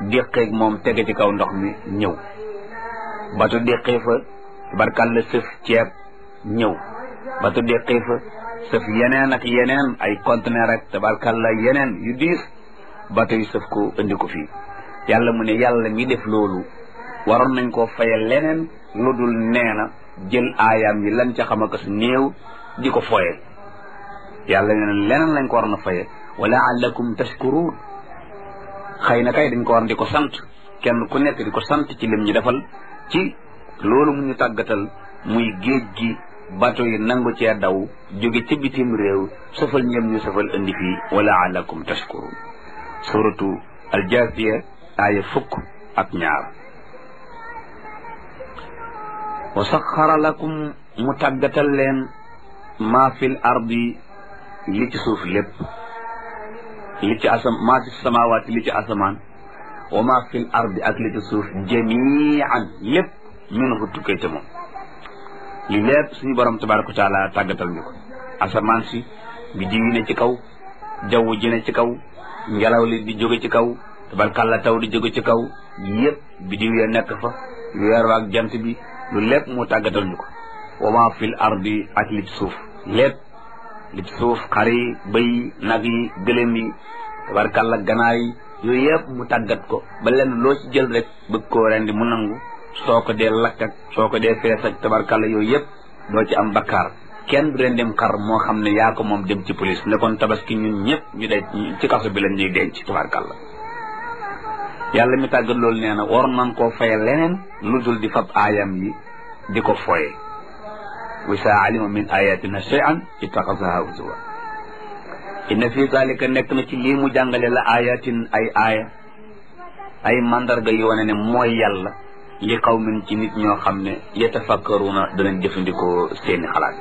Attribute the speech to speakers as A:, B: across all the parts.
A: déqeeg moom tege ci kaw ndox mi ñëw bato déqee fa tabarkalla sëf ceeb ñëw bato déqee fa sëf yeneen ak yeneen ay conteneur ak tabarkalla yeneen yu diis bato yu sëf ko indi ko fii yàlla mu ne yàlla mi def loolu waroon nañ koo fayal leneen lu dul nee na jël aayaam yi lan ca xam ak su néew di ko foye yàlla nee na leneen lañ ko waroon a faye wa la'allakum tashkurun xëy na kay dañ ko war di ko sant kenn ku nekk di ko sant ci lim ñu defal ci loolu mu ñu tàggatal muy géej gi bato yi nangu cee daw jóge ci bitim réew safal ñëm ñu safal indi fii wa la'allakum tashkurun suratu al-Jaasiya aaya 12 wa saxara lakum mu tàggatal leen maa fil ardi li ci suuf lépp li ci maa fi samawaati li ci asamaan wa maa fil ardi ak li ci suuf jamian lépp minhu tukkee ca moom li lépp suñu borom tabaraka wa taala tàggatal ñu ko asamaan si biddiw yi ne ci kaw jaww ji ne ci kaw ngelaw li di jóge ci kaw tabarkàlla taw di jóge ci kaw yëpp biddiw ya nekk fa weer ak jant bi lu lépp mu tàggatal ñu ko wa maa fil ardi ak li ci suuf lépp li ci suuf xar yi bëy nag yi gëlëm yi tabarkàlla ganaar yi yooyu yëpp mu tàggat ko ba lenn loo ci jël rek bëgg koo rendi mu nangu soo ko dee lakk ak soo ko dee fees ak tabarkàlla yooyu yëpp doo ci am bakkaar kenn du rendem xar moo xam ne yaa ko moom dem ci police ne kon tabaski ñun ñëpp ñu day ci kaso bi lañ ñuy denc tabarkàlla yàlla mi tàggat loolu nee na war man koo faye leneen lu dul di fab aayam yi di ko foye wa saa alima min ayatina shay'an ittaxasaha huzwa inna fi zalika nekk na ci lii mu jàngale la ayatin ay aaya ay mandarga yu wane ne mooy yàlla li qawmin ci nit ñoo xam ne yatafakkaruna danañ jëfandikoo seeni xalaat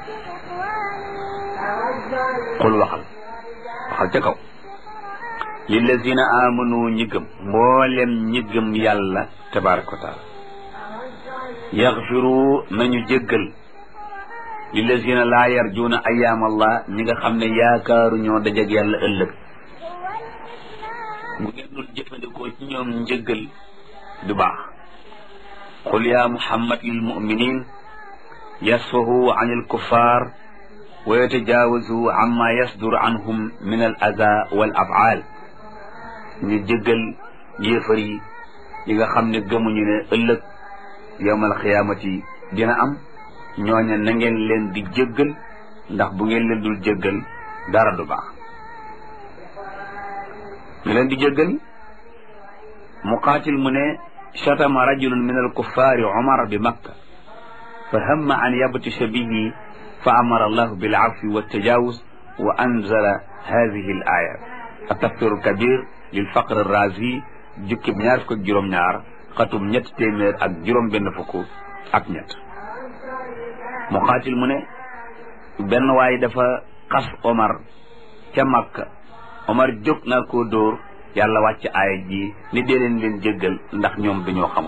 A: qul waxal ca kaw lillazina amanu ñi gëm mboolem ñi gëm yàlla tabaraka wa taala yaxfiru nañu jéggal lillazina laa yarjuuna ayaam allah ñi nga xam ne yaakaaru ñoo dajeg yàlla ëllëg bu ngeen dul jëfandikoo ci ñoom njëggal du baax qul ya muhammad lil muminin yasfahu an il kuffar wa yatajaawazu amma yasdur anhum min al ada wal afaal ñu jëggal yéefar yi nga xam ne gëmuñu ne ëllëg yawmal xiyaamati dina am ñooña na ngeen leen di jëggal ndax bu ngeen leen dul jëggal dara du baax ñu leen di jëggal muqaatil mu ne shatama rajulun min alkuffaari umar bi makka fa hamma an yabtisha bihi fa amara allahu bil afwi wa tajawuz wa anzala hadihi al aya at-tafsiru kabir lil faqr ar-razi jukkib 2 xatum 300 muqaatil mu ne benn waay dafa xas Omar ca Makka Omar jóg na ko dóor yàlla wàcc aaya ji ni dee leen jéggal ndax ñoom dañoo xamul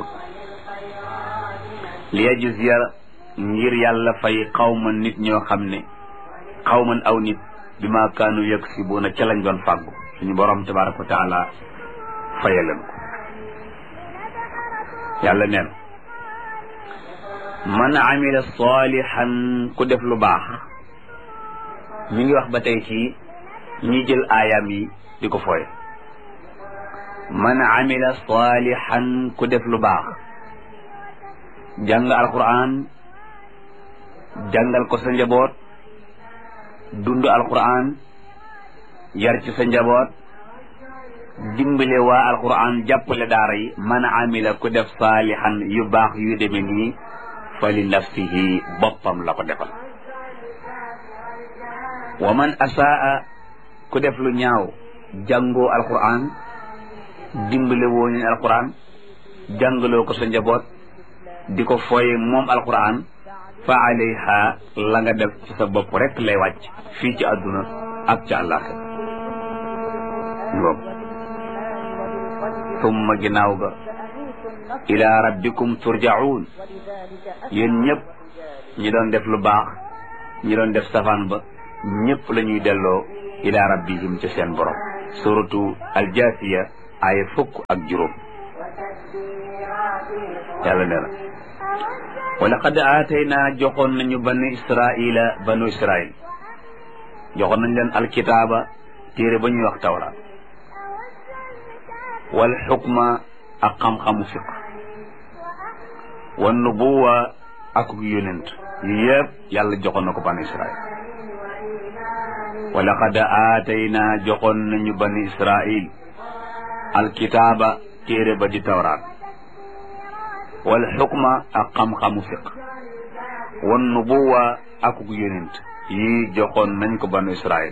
A: li yajziya ngir yàlla fay xawman nit ñoo xam ne xawman aw nit bi ma kaanu yaksibuuna ca lañ doon fàggu suñu borom tabaraka wa taala fayaleen ko yàlla neen man amila salihan ku def lu baax mi ngi wax ba tey ci ñi jël aayam yi di ko fooye man amila salihan ku def lu baax jàng alquran jàngal ko sa njaboot dund alquran yar ci sa njaboot dimbale waa alquran jàppale daara yi man amila ku def salihan yu baax yu demee nii fa li nafsihi boppam la ko defal wa man asaa ku def lu ñaaw jàngoo alquran dimbale woo ñu alquran jàngaloo ko sa njaboot di ko fooye moom alquran fa alayha la nga def ci sa bopp rek lay wàcc fii ci àdduna ak ci àllaaxira ngoom summa ginnaaw ga ila rabbikum turjaun yéen ñëpp ñi doon def lu baax ñi doon def safaan ba ñëpp la ñuy delloo ila rabbihim ci seen borom suratu aljaasiya aaya fukk ak juróom yàlla nee na wa laqad aataynaa joxoon nañu banu israil joxoon nañ leen alkitaaba téere ba ñuy wax tawraat wal xukma ak xam-xamu fiq wan nubuwa ak yonent yu yëpp yàlla joxoon na ko banu israil wa laqad aataynaa joxoon nañu banu israil alkitaaba téere ba di tawraat wal xukma ak xam-xamu fiq wan nubuwa ak yonent yi joxoon nañ ko banu israil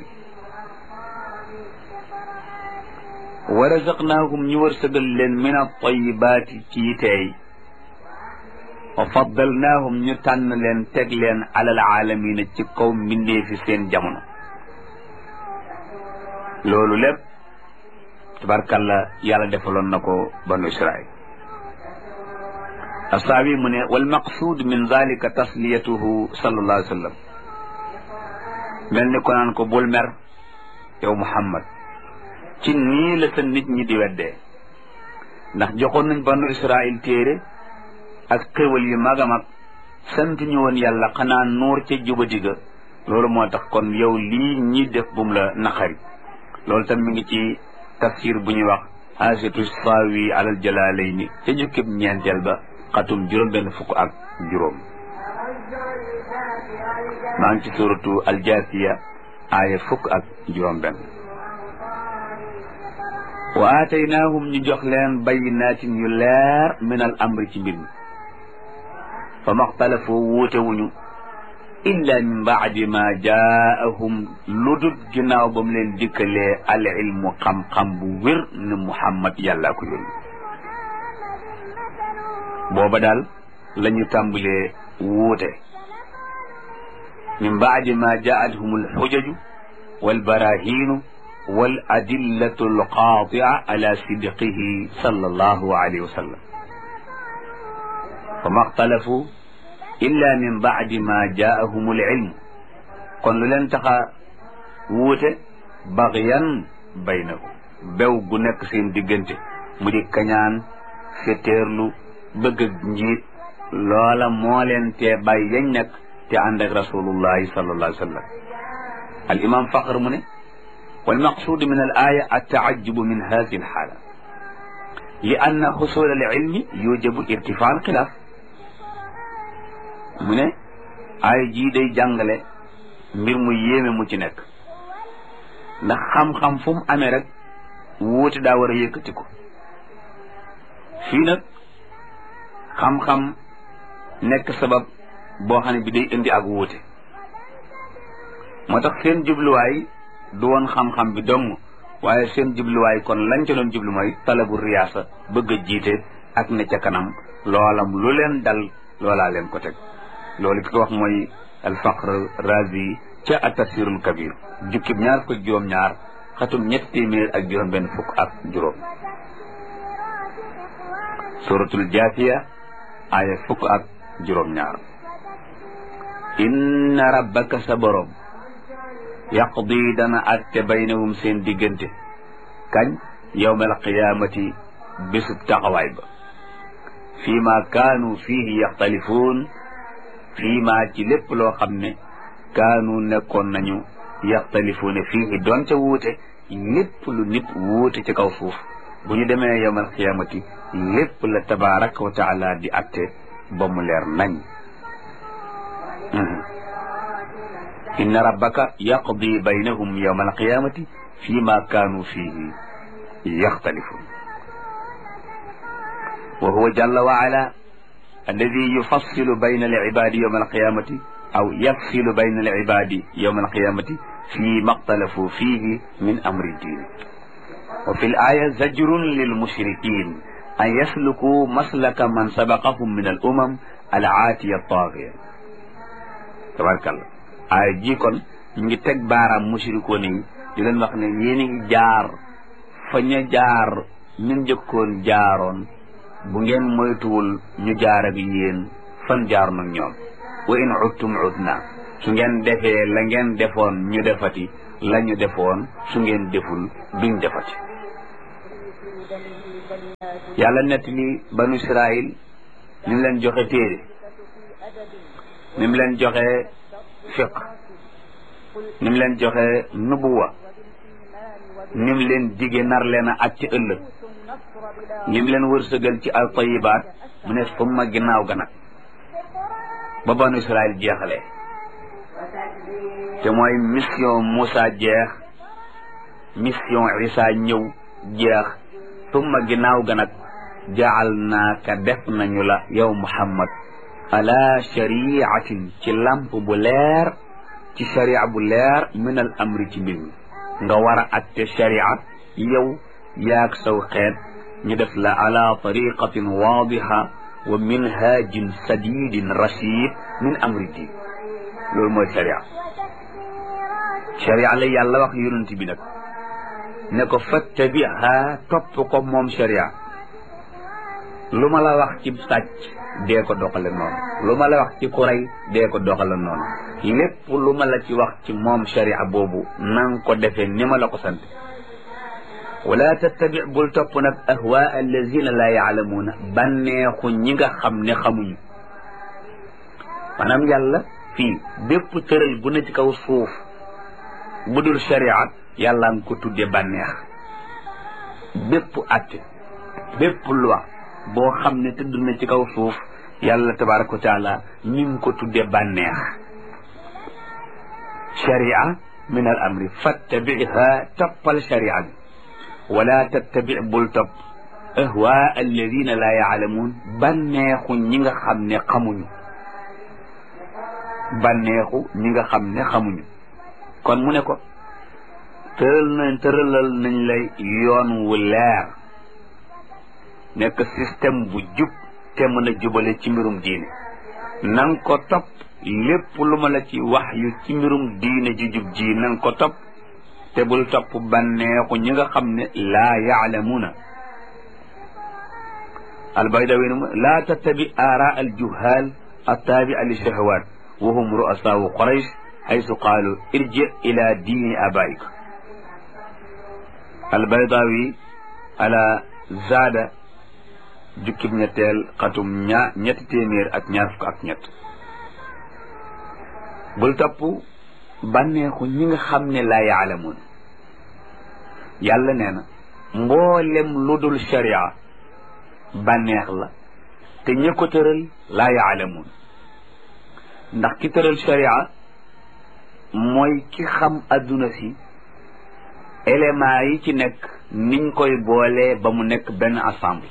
A: wa razaqnaahum ñu wërsëgal leen min at-tayyibaati ci teey wa faddalnaahum ñu tànn leen teg leen alal aalamiina ci kaw mbindee fi seen jamono loolu lépp tabarkalla yàlla defaloon na ko banu israil asaawi mu ne wal maqsuud min zalika tasliyatuhu sallallahu alayhi wa sallam mel ni ko naan ko bul mer yow Muhammad ci nii la sa nit ñi di weddee ndax joxoon nañ banu Israil téere ak xéwal yu mag a mag sant ñu woon yàlla xanaa nuur ca jubadi ga loolu moo tax kon yow lii ñi def bum la naqari loolu tam mi ngi ci tafsir bu ñuy wax haasiatu saawi alal jalaalayni ca jukkib ñeenteel ba xatum juróom benn fukk ak juróom maa ngi ci suratu aljaasiya aaya fukk ak juróom benn wa aataynaahum ñu jox leen bayyinaatin yu leer min al amri ci mbir mi fa maxtalafu wuute wuñu illa min baadi ma jaahum lu dul ginnaaw ba mu leen dikkalee al ilmu xam-xam bu wér ne Muhammad yàllaa ko yónni booba daal la ñu tàmbalee wuute min baadi ma jaathum alxujaju walbarahiinu wal adillatu alqaatia ala sidqihi sallallahu alayhi wa sallam fa maxtalafu illa min baadi ma jaahum alilm kon lu leen taxa wuute baxyan baynahum bew gu nekk seen diggante mu di kañaan fétéerlu bëgg ak njiit loola moo leen tee bàyyi yañ nekk te ànd ak rasulullahi sallallahu alayhi wa sallam al imam Faxr mu ne wal maqsuud min al aya at-taajjubu min hadihi al xaala li anna xusul al ilmi yujibu irtifaa al xilaaf mu ne aaya jii day jàngale mbir mu yéeme mu ci nekk ndax xam-xam fu mu amee rek wuute daa war a yëkkati ko fii nag xam-xam nekk sabab boo xam ne bi day indi ak wuute moo tax seen jubluwaay du woon xam-xam bi dong waaye seen jubluwaay kon lañ ca doon jublu mooy talabu riyaasa bëgg a jiite ak ne ca kanam loolam lu leen dal loolaa leen ko teg loolu ki ko wax mooy al-Faxr Raazi ca at-Tafsiirul Kabiir jukkib ñaar fukk ak juróom-ñaar xatum ñetti téeméer ak juróom benn fukk ak juróom suratul Jaasiya aaya fukk ak juróom-ñaar inna rabbaka sa borom yaqdi dana atte baynahum seen diggante kañ yawmal qiyaamati bésub taxawaay ba fii ma kaanu fiihi yaxtalifuun fii ma ci lépp loo xam ne kaanu nekkoon nañu yaxtalifuuna fiihi doon ca wuute lépp lu nit wuute ci kaw suuf bu ñu demee yawmal qiyaamati lépp la tabaaraka wa taala di atte ba mu leer nañ inna rabbaka yaqdi baynahum yawma alqiyamati fi ma kaanu fihi yaxtalifun wa huwa jalla wa ala alladi yufassilu bayna alibadi yawma alqiyamati aw yafsilu bayna alibadi yawma alqiyamati fi ma ixtalafu fihi min amri ddin wa fi alaya zajrun lilmushrikin an yasluku maslaka man sabaqahum min al umam al aatiya taagiya tabarakallah aaya ji kon ñu ngi teg baaraam mushrikoon yi di leen wax ne yéen a ngi jaar fa ña jaar ñun njëkkoon jaaroon bu ngeen moytuwul ñu jaar ak yéen fan jaar nag ñoom wa in udtum udna su ngeen defee la ngeen defoon ñu defati la ñu defoon su ngeen deful duñ defati yàlla nett li banu Israil ni mu leen joxe téere ni mu leen joxe fiq ni mu leen joxe nubuwa ni mu leen dige nar leen a at ci ëllëg ni mu leen wërsëgal ci al tayibaat mu ne summa ginnaaw ga nag ba banu Israil jeexalee te mooy mission Moussa jeex mission Isa ñëw jeex summa ginnaaw ga nag jaal naaka def nañu la yow Muhammad ala shariatin ci lamp bu leer ci sharia bu leer min al amri ci mbir mi nga war a atte sharia yow yaag saw xeet ñu def la ala tariqatin waadiha wa minhajin sadidin rashid min amri din loolu mooy sharia sharia la yàlla wax yonent bi nag ne ko fattabiha topp ko moom sharia lu ma la wax ci sàcc dee ko doxale noonu lu ma la wax ci ku rey dee ko doxale noonu lépp lu ma la ci wax ci moom sharia boobu nang ko defee ni ma la ko sant wala tattabi bul topp nag ahwaa allazina la yaalamuuna bànneexu ñi nga xam ne xamuñu maanaam yàlla fii bépp tëral bu ne ci kaw suuf bu dul sharia yàlla nga ko tudde bànneex bépp atte bépp loi boo xam ne tëdd na ci kaw suuf yàlla tabaraka wa taala ñi ngi ko tudde bànneex sharia min al amri fattabiha toppal sharia bi wala tattabi bul topp ahwaa alladina la yaalamuun bànneexu ñi nga xam ne xamuñu bànneexu ñi nga xam ne xamuñu kon mu ne ko tëralal nañ lay yoon wu leer nekk système bu jub te mën a jubale ci mbirum diine nang ko topp lépp lu ma la ci wax yu ci mbirum diine ji jub ji nang ko topp te bul topp bànneexu ñi nga xam ne laa yaalamuuna albaydawi laa tattabi aara aljuhaal attaabi'a li shahawat wa hum ru'asaau quraysh haysu qaalu irji ila diini abaik albaydawi ala zaada jukkib ñetteel xatum ñetti téeméer ak ñaar fukk ak ñett bul topp bànneexu ñi nga xam ne laa yaalamuun yàlla nee na mboolem lu dul sharia bànneex la te ña ko tëral laa yaalamuun ndax ki tëral sharia mooy ki xam adduna si éléments yi ci nekk niñ koy boolee ba mu nekk benn ensemble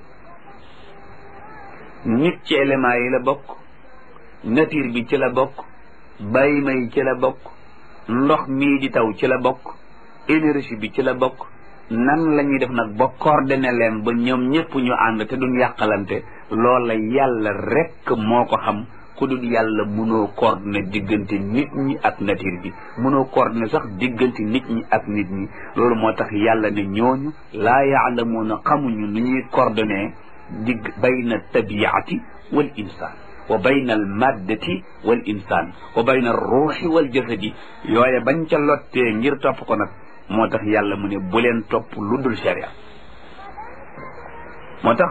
A: nit ci éléments yi la bokk nature bi ci la bokk bàyyima yi ci la bokk ndox mii di taw ci la bokk énergie bi ci la bokk nan la ñuy def nag ba coordonné leen ba ñoom ñëpp ñu ànd te duñ yàqalante loola yàlla rekk moo ko xam ku dul yàlla mënoo coordonné diggante nit ñi ak nature bi mënoo coordonné sax diggante nit ñi ak nit ñi loolu moo tax yàlla ne ñooñu laa yaalamuuna xamuñu nu ñuy coordonné digg bayna tabiati wal insaan wa bayna al maddati wal insaan wa bayna al ruuxi wal jasadi yooye bañ ca lottee ngir topp ko nag moo tax yàlla mu ne bu leen topp lu dul sharia moo tax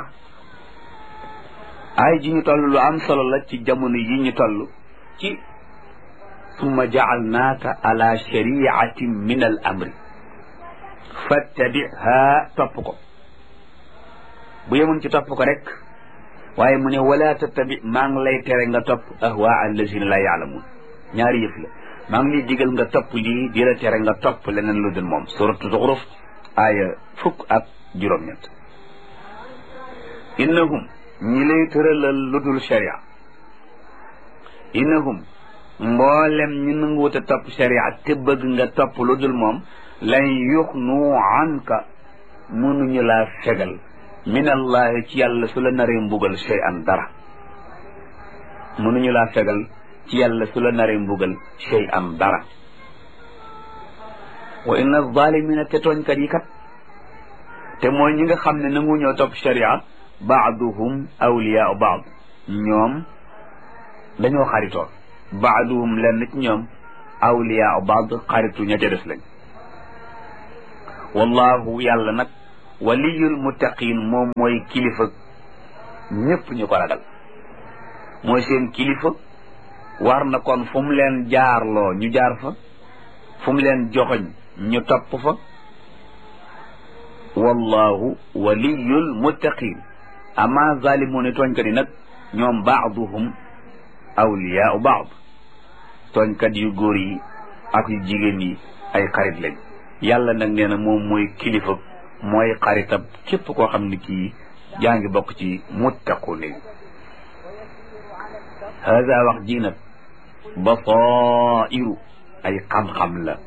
A: ay ji ñu toll lu am solo la ci jamono yi ñu toll ci summa jaalnaaka ala shariatin min al amri fattabiha topp ko bu yemoon ci topp ko rek waaye mu ne wala tattabi maa ngi lay tere nga topp ahwaa allazina la yaalamuun ñaari yëf la maa ngi lay digal nga topp lii di la tere nga topp leneen lu dul moom suratu Zuxruf aaya 10 ak 8 innahum ñi lay tëralal lu dul sharia innahum mboolem ñu nanguwut a topp sharia te bëgg nga topp lu dul moom lan yuxnu anka mënuñu laa fegal min allahi ci yàlla su la naree mbugal shay'an dara mënuñu laa fegal ci yàlla su la naree mbugal shay'an dara wa inna zalimina te tooñkat yi kat te mooy ñi nga xam ne nangu ñoo topp sharia baaduhum awliyaau baad ñoom dañoo xaritoon baaduhum lenn ci ñoom awliyaau baad xaritu ña ca des lañ wallahu yàlla nag waliyul muttaqin moom mooy kilifa ñépp ñu ko ragal mooy seen kilifa war na kon fu mu leen jaarloo ñu jaar fa fu mu leen joxoñ ñu topp fa wallahu waliyul muttaqin ama zalimuuna tooñkat yi nag ñoom baaduhum awliyaau baad tooñkat yu góor yi ak yu jigéen yi ay xarit lañ yàlla nag nee na moom mooy kilifa mooy xaritab képp koo xam ne kii yaa ngi bokk ci muttaquna yi hada wax ji nag basairu ay xam-xam la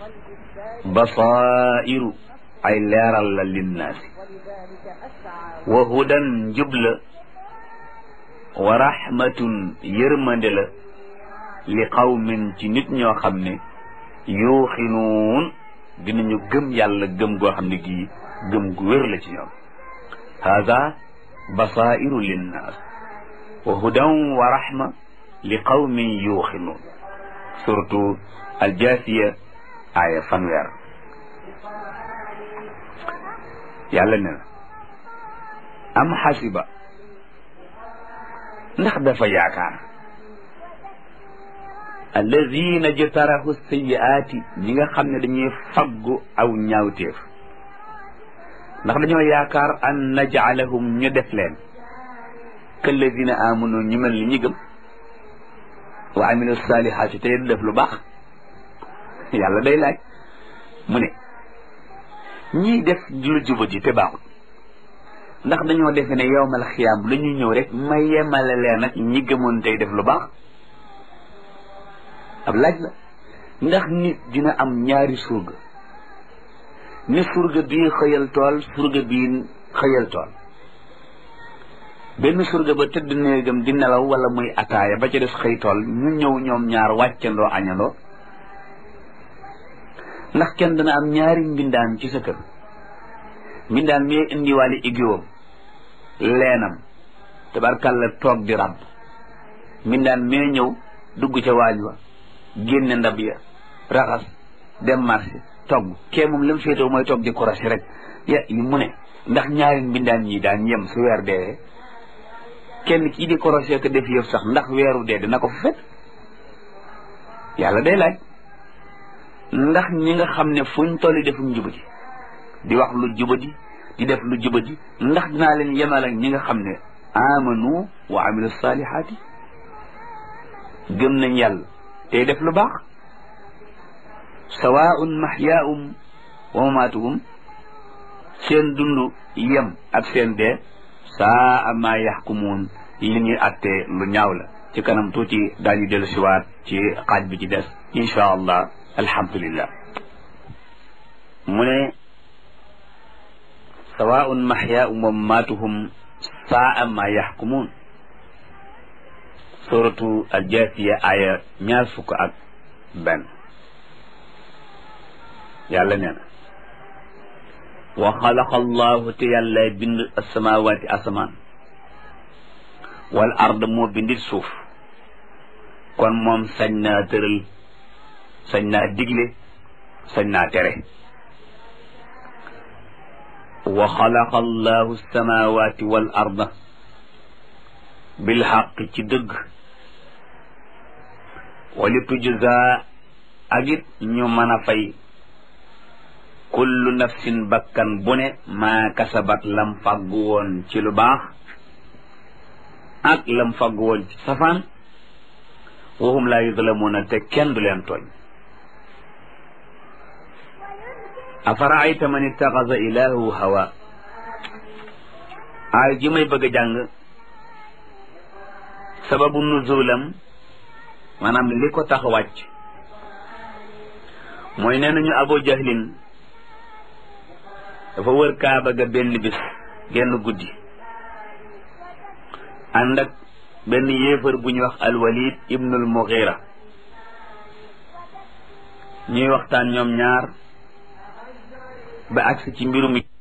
A: basairu ay leeral la linnaasi wa hudan njubla wa rahmatun yërmande la li qawmin ci nit ñoo xam ne yuuxinuun dinañu gëm yàlla gëm goo xam ne gii gëm gu wér la ci ñoom hada basairu linnaas wa hudan wa rahma li qawmin yuuxinuun surtout aljaasiya aaya fanweer yàlla ne na am xasiba ndax dafa yaakaar alladina jtarahu sayiaati ñi nga xam ne dañuy faggu aw ñaawteef ndax dañoo yaakaar an najcalahum ñu def leen kalladina amanu ñu mel ni ñi gëm wa amilu salihaati te def lu baax yàlla day laaj mu ne ñiy def lu jubadi te baaxut ndax dañoo defe ne yowmal xiyaam la ñuy ñëw rek ma yemale leen ak ñi gëmoon tey def lu baax ab laaj la ndax nit dina am ñaari surga ni surga bii xëyal tool surga bii xëyal tool benn surga ba tëdd néegam di nelaw wala muy ataaya ba ca des xëy tool ñu ñëw ñoom ñaar wàccandoo añandoo ndax kenn dana am ñaari mbindaan ci sa kër mbindaan mi indiwaale igiwam leenam tabarkàlla toog di ràbb mbindaan mee ñëw dugg ca waañ wa génne ndab ya raxas dem marché togg kee moom lam féetoo mooy toog di korasi rek mu ne ndax ñaari mbindaan ñi daan yem su weer deewee kenn kii di korosé ko def yëf sax ndax weeru dee dina ko fa fekk yàlla day laaj ndax ñi nga xam ne fuñ tolli defum jubadi di wax lu jubadi di def lu jubadi ndax dinaa leen yemal ak ñi nga xam ne amanu wa amilu salihaati gëm nañ yàlla tey def lu baax sawaun mahyaahum wa mamaatuhum seen dund yem ak seen dee saa ma yaxkumuun li ñuy attee lu ñaaw la ci kanam tuuti daañu dellu siwaat ci xaaj bi ci des insha allah alhamdulillah mu ne sawaun mahyaahum wa mamaatuhum saa ma yaxkumuun suratu aljaasiya aya 21 yàlla nee na wa xalaqa allahu te yàlla bind asamawaati asamaan wal ard moo bindit suuf kon moom sañ naa tëral sañ naa digle sañ naa tere wa xalaqa allahu asamawaati wal arda bil xaq ci dëgg wali tujza ak it ñu mën a fay kullu nafsin bakkan bu ne maa kasabat lam faggu woon ci lu baax ak lam faggu woon ci safaan wahum laa yuzlamuuna te kenn du leen tooñ afaraayta man ittaxasa ilaahu hawa aay ji may bëgg a jàng sababu nuzulam maanaam li ko tax wàcc mooy nee nañu Abu Jahlin dafa wër kaaba ga benn bis genn guddi ànd ak benn yéefar bu ñuy wax alwalid ibnul mughira ñuy waxtaan ñoom ñaar ba agsi ci mbirum